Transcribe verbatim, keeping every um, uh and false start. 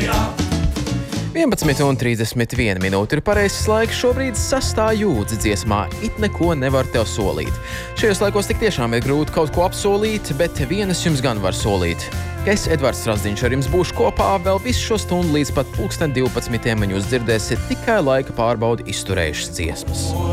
vienpadsmit un trīsdesmit viena minūte ir pareizs laiks. Šobrīd sastā jūdzi dziesmā It neko nevar tev solīt. Šajos laikos tik tiešām ir grūti kaut ko apsolīt, bet vienas jums gan var solīt. Es, Edvards Strazdiņš, ar jums būšu kopā vēl visu šo stundu līdz pat pulksten divpadsmitiem, un jūs dzirdēsiet tikai laika pārbaudi izturējušas dziesmas.